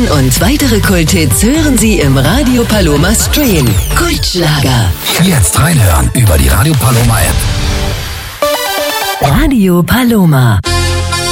Diesen und weitere Kulthits hören Sie im Radio Paloma Stream. Kultschlager. Jetzt reinhören über die Radio Paloma App. Radio Paloma.